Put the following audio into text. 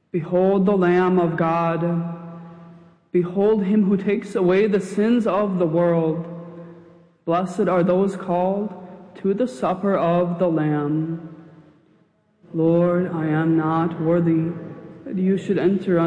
Behold the Lamb of God. Behold him who takes away the sins of the world. Blessed are those called to the supper of the Lamb. Lord, I am not worthy that you should enter